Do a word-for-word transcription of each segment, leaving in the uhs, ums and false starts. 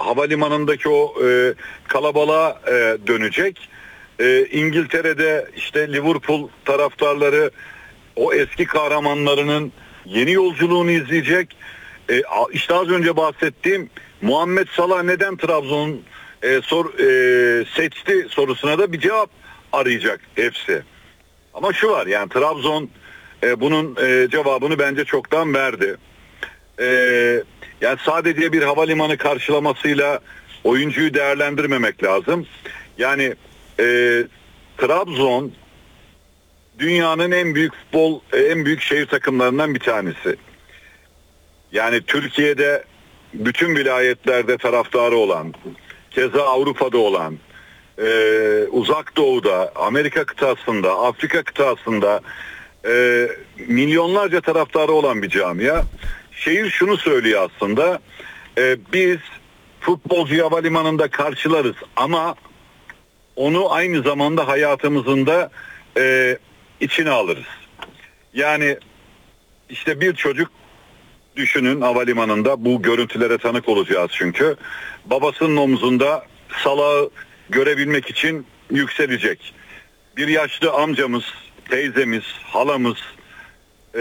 havalimanındaki o e, kalabalığa e, dönecek. E, İngiltere'de işte Liverpool taraftarları o eski kahramanlarının yeni yolculuğunu izleyecek. E, işte az önce bahsettiğim Muhammed Salah neden Trabzon'un e, sor, e, seçti sorusuna da bir cevap arayacak hepsi. Ama şu var, yani Trabzon e, bunun e, cevabını bence çoktan verdi. E, yani sadece bir havalimanı karşılamasıyla oyuncuyu değerlendirmemek lazım. Yani e, Trabzon dünyanın en büyük futbol, en büyük şehir takımlarından bir tanesi. Yani Türkiye'de bütün vilayetlerde taraftarı olan, keza Avrupa'da olan, e, Uzak Doğu'da, Amerika kıtasında, Afrika kıtasında e, milyonlarca taraftarı olan bir camia. Şehir şunu söylüyor aslında, e, biz futbolcuyu havalimanında karşılarız ama onu aynı zamanda hayatımızın da e, içine alırız. Yani işte bir çocuk düşünün havalimanında, bu görüntülere tanık olacağız çünkü. Babasının omzunda Salah'ı görebilmek için yükselecek. Bir yaşlı amcamız, teyzemiz, halamız e,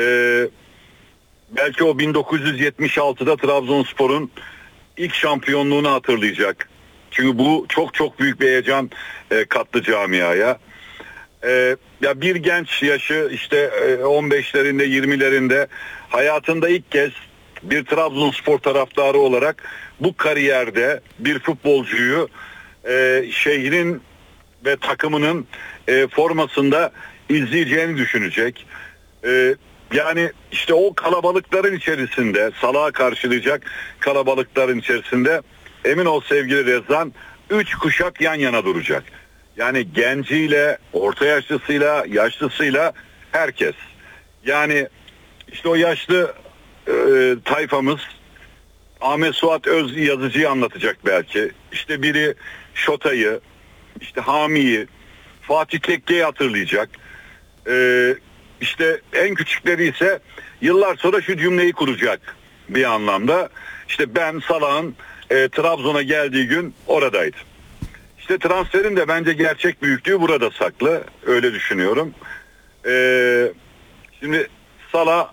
belki o bin dokuz yüz yetmiş altıda Trabzonspor'un ilk şampiyonluğunu hatırlayacak. Çünkü bu çok çok büyük bir heyecan e, kattı camiaya. E, ya bir genç yaşı işte e, on beşlerinde yirmilerinde hayatında ilk kez bir Trabzonspor taraftarı olarak bu kariyerde bir futbolcuyu e, şehrin ve takımının e, formasında izleyeceğini düşünecek. E, yani işte o kalabalıkların içerisinde, Salah'ı karşılayacak kalabalıkların içerisinde emin ol sevgili Rezan, üç kuşak yan yana duracak. Yani genciyle, orta yaşlısıyla, yaşlısıyla herkes. Yani işte o yaşlı e, tayfamız Ahmet Suat Öz Yazıcı'yı anlatacak belki. İşte biri Şota'yı, işte Hami'yi, Fatih Tekke'yi hatırlayacak. E, işte en küçükleri ise yıllar sonra şu cümleyi kuracak bir anlamda. İşte ben Salah'ın e, Trabzon'a geldiği gün oradaydım. İşte transferin de bence gerçek büyüklüğü burada saklı. Öyle düşünüyorum. Ee, şimdi Salah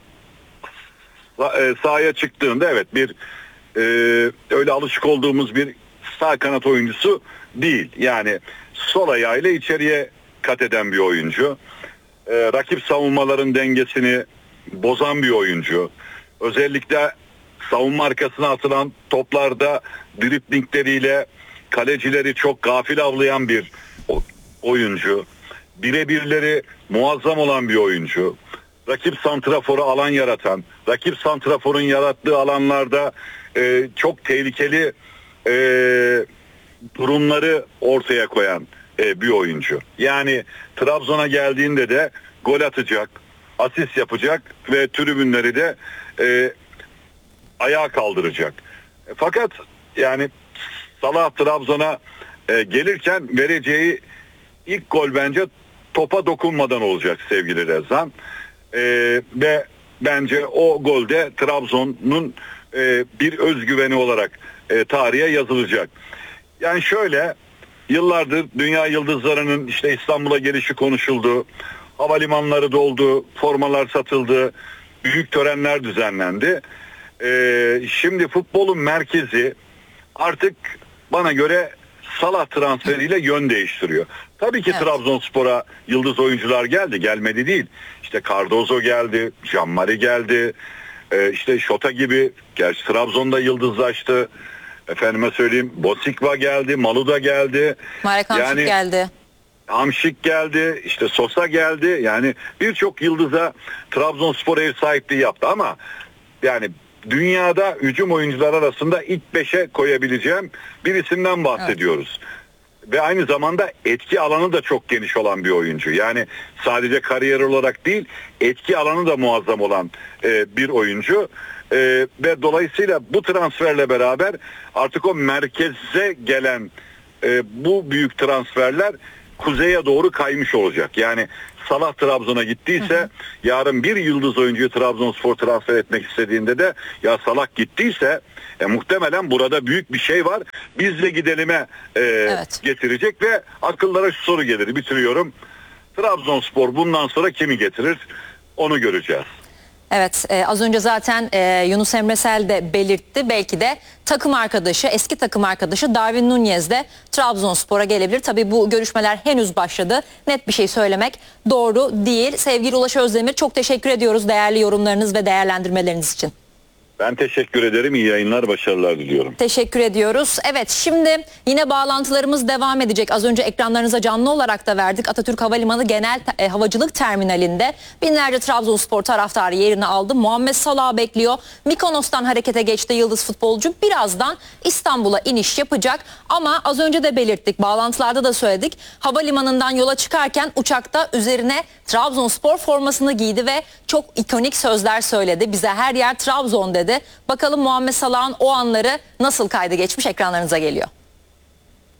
e, sahaya çıktığında evet bir e, öyle alışık olduğumuz bir sağ kanat oyuncusu değil. Yani sol ayağıyla içeriye kat eden bir oyuncu. Ee, rakip savunmaların dengesini bozan bir oyuncu. Özellikle savunma arkasına atılan toplarda driblingleriyle kalecileri çok gafil avlayan bir oyuncu. Birebirleri muazzam olan bir oyuncu. Rakip santraforu alan yaratan, rakip santraforun yarattığı alanlarda e, çok tehlikeli e, durumları ortaya koyan e, bir oyuncu. Yani Trabzon'a geldiğinde de gol atacak, asist yapacak ve tribünleri de e, ayağa kaldıracak. E, fakat yani Salah Trabzon'a e, gelirken vereceği ilk gol bence topa dokunmadan olacak sevgili Rezan. E, ve bence o golde Trabzon'un e, bir özgüveni olarak e, tarihe yazılacak. Yani şöyle, yıllardır dünya yıldızlarının işte İstanbul'a gelişi konuşuldu. Havalimanları doldu, formalar satıldı, büyük törenler düzenlendi. E, şimdi futbolun merkezi artık bana göre Salah transferiyle yön değiştiriyor. Tabii ki evet. Trabzonspor'a yıldız oyuncular geldi, gelmedi değil. İşte Cardozo geldi, Jean-Marie geldi, ee, işte Şota gibi, gerçi Trabzon'da yıldızlaştı. Efendime söyleyeyim, Bosikva geldi, Maluda geldi. Marek Hamşik yani, geldi. Hamşik geldi, işte Sosa geldi. Yani birçok yıldıza Trabzonspor ev sahipliği yaptı ama yani dünyada hücum oyuncular arasında ilk beşe koyabileceğim bir isimden bahsediyoruz. Evet. Ve aynı zamanda etki alanı da çok geniş olan bir oyuncu. Yani sadece kariyer olarak değil, etki alanı da muazzam olan e, bir oyuncu. E, ve dolayısıyla bu transferle beraber artık o merkeze gelen e, bu büyük transferler kuzeye doğru kaymış olacak. Yani Salah Trabzon'a gittiyse, hı hı, yarın bir yıldız oyuncuyu Trabzonspor transfer etmek istediğinde de ya Salah gittiyse e, muhtemelen burada büyük bir şey var. Bizle gidelime e, evet. getirecek ve akıllara şu soru gelir. Bitiriyorum. Trabzonspor bundan sonra kimi getirir? Onu göreceğiz. Evet, e, az önce zaten e, Yunus Emre Sel de belirtti. Belki de takım arkadaşı, eski takım arkadaşı Darwin Nunez de Trabzonspor'a gelebilir. Tabii bu görüşmeler henüz başladı. Net bir şey söylemek doğru değil. Sevgili Ulaş Özdemir, çok teşekkür ediyoruz değerli yorumlarınız ve değerlendirmeleriniz için. Ben teşekkür ederim. İyi yayınlar, başarılar diliyorum. Teşekkür ediyoruz. Evet, şimdi yine bağlantılarımız devam edecek. Az önce ekranlarınıza canlı olarak da verdik. Atatürk Havalimanı Genel e, Havacılık Terminali'nde binlerce Trabzonspor taraftarı yerini aldı. Muhammed Salah bekliyor. Mikonos'tan harekete geçti yıldız futbolcu. Birazdan İstanbul'a iniş yapacak. Ama az önce de belirttik, bağlantılarda da söyledik. Havalimanından yola çıkarken uçakta üzerine Trabzonspor formasını giydi ve çok ikonik sözler söyledi. Bize her yer Trabzon dedi. Bakalım Muhammed Salah'ın o anları nasıl kayda geçmiş, ekranlarınıza geliyor.